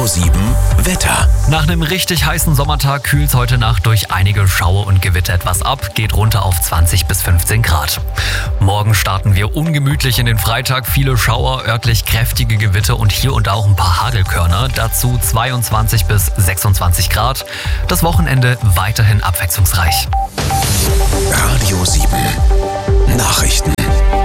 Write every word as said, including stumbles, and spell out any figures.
sieben Wetter. Nach einem richtig heißen Sommertag kühlt es heute Nacht durch einige Schauer und Gewitter etwas ab, geht runter auf zwanzig bis fünfzehn Grad. Morgen starten wir ungemütlich in den Freitag, viele Schauer, örtlich kräftige Gewitter und hier und da auch ein paar Hagelkörner, dazu zweiundzwanzig bis sechsundzwanzig Grad. Das Wochenende weiterhin abwechslungsreich. Radio sieben Nachrichten.